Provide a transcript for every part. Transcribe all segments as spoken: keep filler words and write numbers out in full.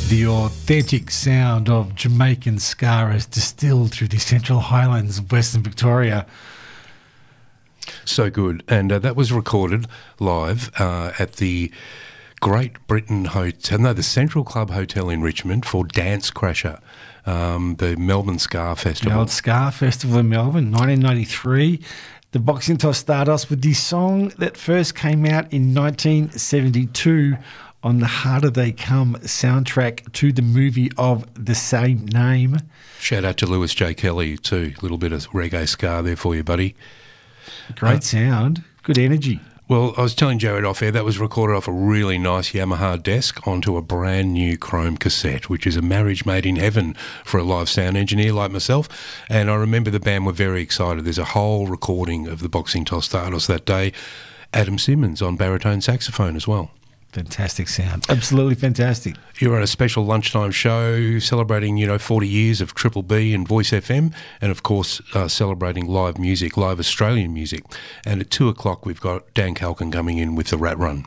The authentic sound of Jamaican ska is distilled through the Central Highlands of Western Victoria. So good. And uh, that was recorded live uh, at the Great Britain Hotel, no, the Central Club Hotel in Richmond for Dance Crasher, um, the Melbourne Ska Festival. The old Ska Festival in Melbourne, nineteen ninety-three. The Boxing Toss Stardust with the song that first came out in nineteen seventy-two on the Harder They Come soundtrack to the movie of the same name. Shout out to Lewis J. Kelly too. A little bit of reggae ska there for you, buddy. Great uh, sound, good energy. Well, I was telling Jared off air, that was recorded off a really nice Yamaha desk onto a brand new chrome cassette, which is a marriage made in heaven for a live sound engineer like myself. And I remember the band were very excited. There's a whole recording of the Boxing Toss Stardust that day. Adam Simmons on baritone saxophone as well. Fantastic sound. Absolutely fantastic. You're on a special lunchtime show celebrating, you know, forty years of Triple B and Voice F M, and of course uh, celebrating live music, live Australian music. And at two o'clock we've got Dan Calkin coming in with the Rat Run.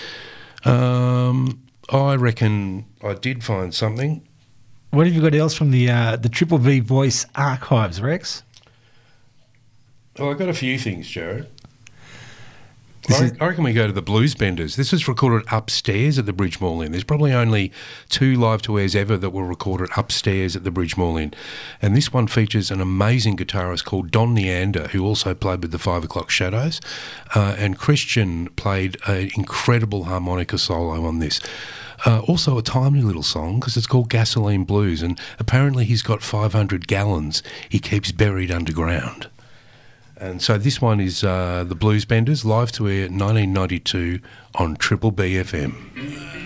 Um, I reckon I did find something. What have you got else from the uh, the Triple B Voice archives, Rex? Oh, I got a few things, Jared. This I, is- I reckon we go to the Blues Benders. This was recorded upstairs at the Bridge Mall Inn. There's probably only two live-to-airs ever that were recorded upstairs at the Bridge Mall Inn. And this one features an amazing guitarist called Don Neander, who also played with the Five O'Clock Shadows. Uh, and Christian played an incredible harmonica solo on this. Uh, also a timely little song because it's called Gasoline Blues. And apparently he's got five hundred gallons he keeps buried underground. And so this one is uh, the Blues Benders, live to air nineteen ninety-two on Triple B F M.